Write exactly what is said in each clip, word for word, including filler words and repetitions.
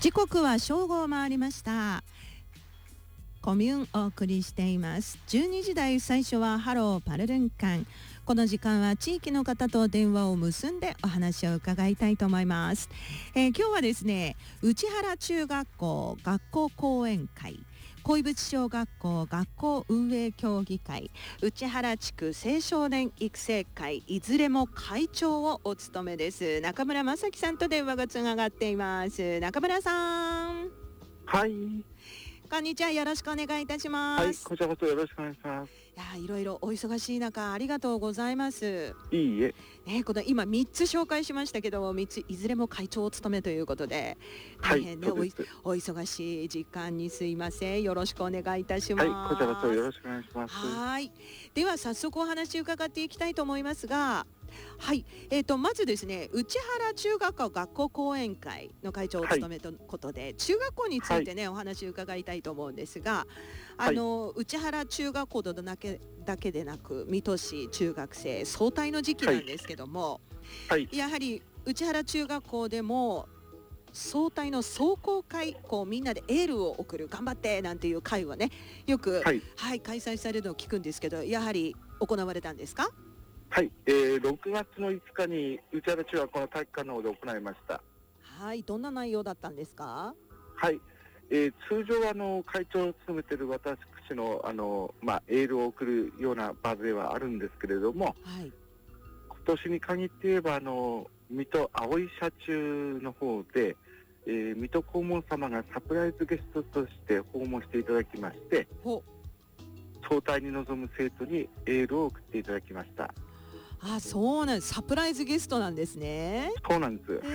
時刻は正午を回りました。コミューンお送りしています。じゅうにじ台最初はハローパルルンカン。この時間は地域の方と電話を結んでお話を伺いたいと思います。えー、今日はですね、内原中学校学校講演会、恋淵小学校学校運営協議会、内原地区青少年育成会、いずれも会長をお務めです中村正樹さんと電話がつながっています。中村さん。 はい。 こんにちは、よろしくお願いいたします。 はい、こちらこそよろしくお願いします。 いや、いろいろお忙しい中ありがとうございます。 いいえ。 ね、この今みっつ紹介しましたけども、みっついずれも会長を務めということで、大変ね、はい、お, お忙しい時間にすいません。よろしくお願いいたします。 はい、こちらこそよろしくお願いします。 はい。では早速お話を伺っていきたいと思いますが、はい、えーと、まずですね、内原中学校学校講演会の会長を務めということで、はい、中学校についてね、はい、お話を伺いたいと思うんですが、あの、はい、内原中学校だけだけでなく水戸市中学生総体の時期なんですけども、はいはい、やはり内原中学校でも総体の壮行会、こうみんなでエールを送る、頑張ってなんていう会をね、よく、はいはい、開催されるのを聞くんですけど、やはり行われたんですか？ はい、えー、ろくがつのいつかに内原中学校の体育館の方で行いました。 はい、どんな内容だったんですか？ はい、えー、通常あの会長を務めている私のあの、まあ、エールを送るような場ではあるんですけれども、はい、今年に限って言えばあの水戸葵社中の方で、えー、水戸黄門様がサプライズゲストとして訪問していただきまして、総体に臨む生徒にエールを送っていただきました。 あ、そうなんです。サプライズゲストなんですね。 そうなんです。 はい。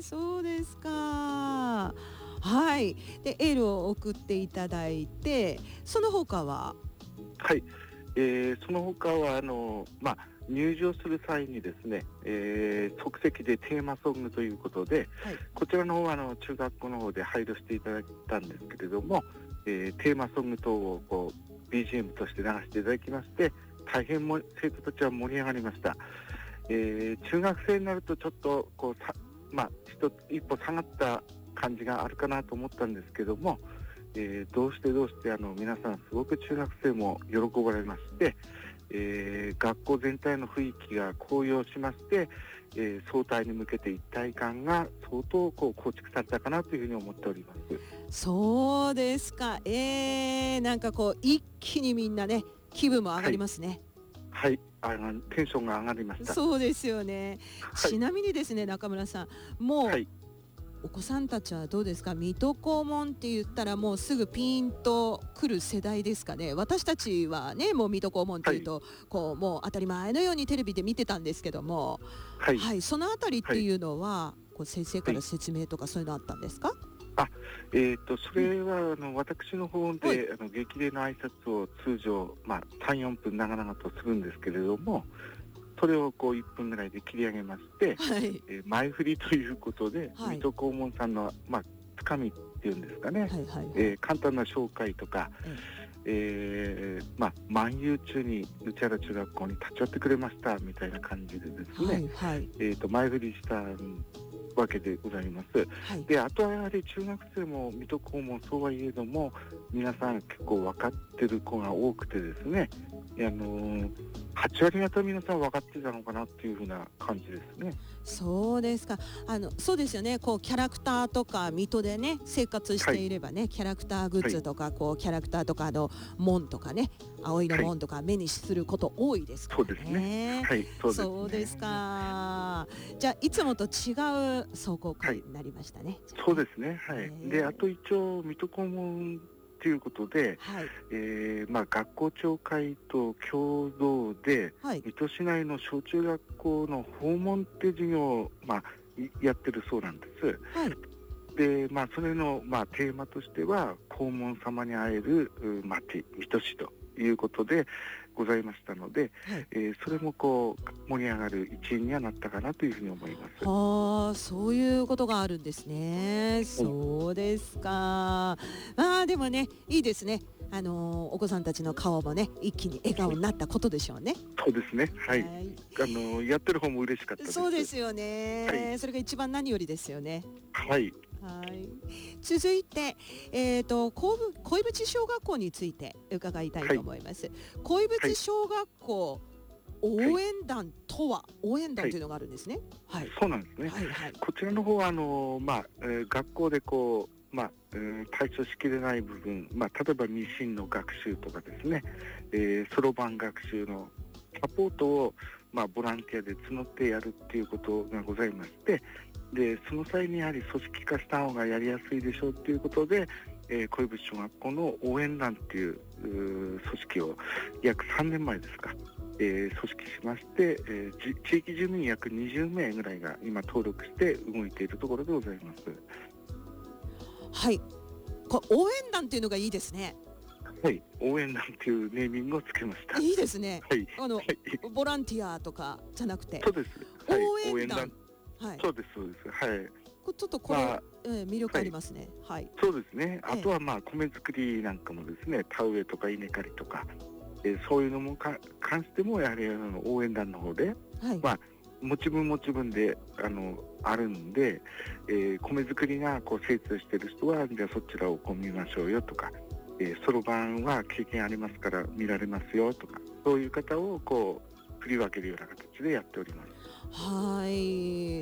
そうですか。はい。で、エールを送っていただいて、その他は。 はい。えー、その他はあのまあ入場する際にですね、えー、即席でテーマソングということで、はい、こちらの方はあの中学校の方で配慮していただいたんですけれども、えー、テーマソング等をこう ビージーエム として流していただきまして。大変も生徒たちは盛り上がりました。えー、中学生になるとちょっとこうさ、まあ、一, 一歩下がった感じがあるかなと思ったんですけども、えー、どうしてどうしてあの皆さんすごく中学生も喜ばれまして、えー、学校全体の雰囲気が高揚しまして、えー、総体に向けて一体感が相当こう構築されたかなというふうに思っております。 そうですか。えー、なんかこう一気にみんなね気分も上がりますね。 はい、はい、あのテンションが上がりました。 そうですよね。はい、ちなみにですね、中村さん、もう、はい、お子さんたちはどうですか？水戸黄門って言ったらもうすぐピーンと来る世代ですかね。私たちはね、もう水戸黄門っていうと、はい、こうもう当たり前のようにテレビで見てたんですけども、はい、はい、そのあたりっていうのは、はい、こう先生から説明とかそういうのあったんですか？ あ、えーと、それはあの私の方で、はい、あの激励の挨拶を通常、まあ、さん、よんぷん長々とするんですけれども、それをこういっぷんぐらいで切り上げまして、はい、えー、前振りということで、はい、水戸黄門さんの、まあ、つかみっていうんですかね、はいはいはい、えー、簡単な紹介とか、うん、えーまあ、満遊中に内原中学校に立ち寄ってくれましたみたいな感じでですね、はいはい、えーと、前振りしたわけでございます。はい、で、あとはやはり中学生も水戸黄門そうはいえども皆さん結構分かってる子が多くてですね、あのー、はち割方皆さん分かってたのかなっていう風な感じですね。 そうですか。あのそうですよね。こうキャラクターとか水戸でね生活していればね、はい、キャラクターグッズとか、はい、こうキャラクターとかの門とかね、葵の門とか目にすること多いですからね。 そうですね。はい、そうですね。 そうですか。じゃあいつもと違う壮行会になりましたね。 はい、そうですね。はい。で、あと一応水戸黄門ということで、はい、えーまあ、学校長会と共同で、はい、水戸市内の小中学校の訪問って授業を、まあ、やってるそうなんです。はい、で、まあ、それの、まあ、テーマとしては黄門様に会える町水戸市ということでございましたので、はい、えー、それもこう盛り上がる一因にはなったかなというふうに思います。 はあ、そういうことがあるんですね。うん、そうですか。まあでもね、いいですね。あのー、お子さんたちの顔もね一気に笑顔になったことでしょうね。 そうですね。はい。はい、あのー、やってる方も嬉しかったです。 そうですよね。はい、それが一番何よりですよね。 はい。 はい。続いて、えーと、こうぶ恋淵小学校について伺いたいと思います。はい、恋淵小学校、応援団とは、はい、応援団というのがあるんですね。はい。 そうなんですね。はいはい、こちらの方はあのまあ、えー、学校でこうまあ、うん、対処しきれない部分、まあ、例えばミシンの学習とかですね、えー、そろばん学習のサポートを、まあ、ボランティアで募ってやるっていうことがございまして、でその際にやはり組織化した方がやりやすいでしょうということで、えー、恋淵小学校の応援団っていう組織を約さんねんまえですか、えー、組織しまして、えー、地域住民約にじゅうめいぐらいが今登録して動いているところでございます。 はい、こ応援団っていうのがいいですね。 はい、応援団っていうネーミングをつけました。 いいですね。 はい、 あの、 はい、 ボランティアとかじゃなくて、 そうです。はい、 応援団。 はい、そうですそうです。はい。 ちょっとこれ、まあえー、魅力ありますね。はい。はい、 そうですね。あとはまあ米作りなんかもですね、田植えとか稲刈りとか、えー、そういうのもか関してもやはりあの応援団の方で、はい、まあ持ち分持ち分であのあるんで、えー、米作りがこう精通している人はじゃあそちらをこう見ましょうよとか。そろばんは経験ありますから見られますよとか、そういう方をこう振り分けるような形でやっております。 はい。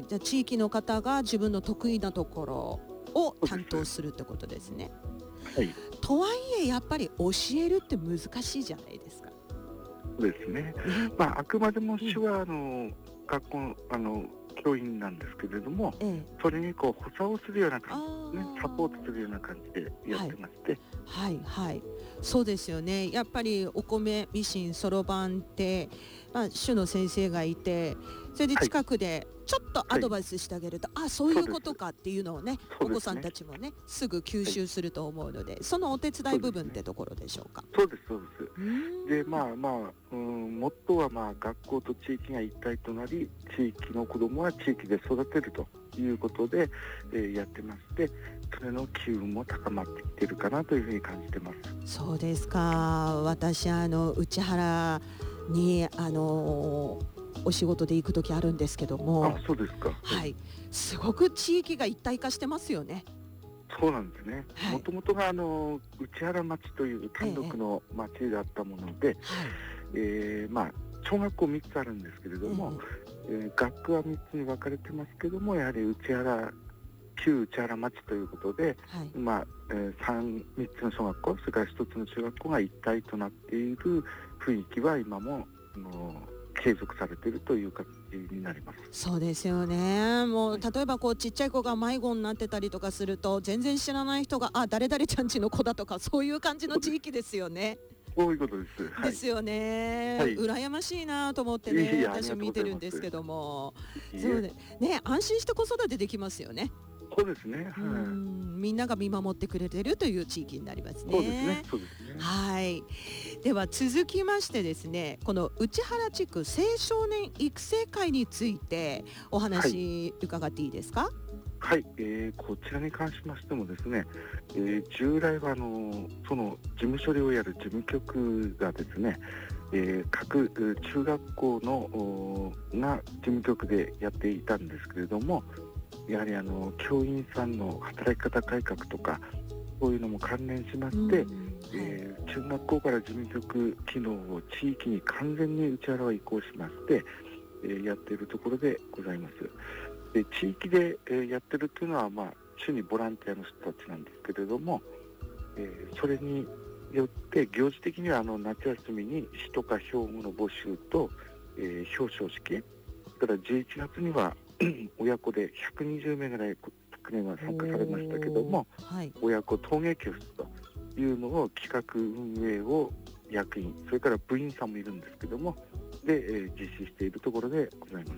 じゃあ地域の方が自分の得意なところを担当するってことですね。 はい。 とはいえやっぱり教えるって難しいじゃないですか。 そうですね。まああくまでも手話の学校のあの教員なんですけれども、ええ、それにこう補佐をするような感じですね、サポートするような感じでやってまして、 はい、はいはい、そうですよね。やっぱりお米、ミシン、そろばんって、まあ、主の先生がいて、それで近くでちょっとアドバイスしてあげると、はい、あ、そういうことかっていうのをね、お子さんたちもねすぐ吸収すると思うので、はい、そのお手伝い部分ってところでしょうか。 そうですそうです。でまあまあ、うん、モットーはまあ学校と地域が一体となり、地域の子どもは地域で育てるということで、えー、やってまして、それの機運も高まってきているかなというふうに感じてます。 そうですか。私あの内原にあのお仕事で行く時あるんですけども、 あ、そうですか。 はい、すごく地域が一体化してますよね。 そうなんですね。もともとがあの内原町という単独の町だったもので、えええー、まあ小学校みっつあるんですけれども、えー、えー、学区はみっつに分かれてますけども、やはり内原旧内原町ということで、はい、まあ、えー、3、みっつの小学校、それからひとつの中学校が一体となっている雰囲気は今もあの継続されているという形になります。 そうですよね。もう例えばこうちっちゃい子が迷子になってたりとかすると、全然知らない人があ誰々ちゃんちの子だとか、そういう感じの地域ですよね。 そういうことです。 はい、ですよね。はい、羨ましいなと思ってね、いい私見てるんですけども、そうでね、安心して子育てできますよね。 そうですね。はい、 みんなが見守ってくれてるという地域になりますね。 そうですね。そうですね。 はい。では続きましてですね、この内原地区青少年育成会についてお話伺っていいですか？ はい、えー、こちらに関しましてもですね、えー、従来はあのその事務処理をやる事務局がですね、えー、各中学校のが事務局でやっていたんですけれども、やはりあの教員さんの働き方改革とかそういうのも関連しまして、えー、中学校から事務局機能を地域に完全に内原は移行しまして、えー、やっているところでございます。で地域で、えー、やってるっていうのは、まあ、主にボランティアの人たちなんですけれども、えー、それによって行事的にはあの夏休みに詩とか標語の募集と、えー、表彰式、それからじゅういちがつには親子でひゃくにじゅうめいぐらい昨年は参加されましたけども、はい、親子陶芸教室というのを企画運営を役員、それから部員さんもいるんですけどもで、えー、実施しているところでございます。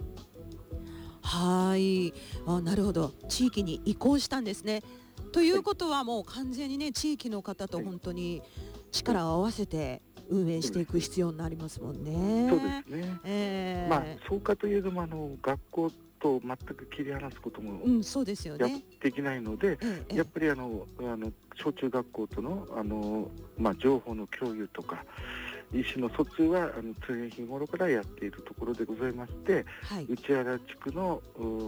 はい、あ、なるほど、地域に移行したんですね。ということはもう完全にね、地域の方と本当に力を合わせて運営していく必要になりますもんね。 そうですね。えー、まあそうかといえどもあの学校と全く切り離すことも、うん、そうですよね。できないので、ええ、やっぱりあのあの小中学校とのあのまあ情報の共有とか意思の疎通はあの常日頃からやっているところでございまして、はい、内原地区の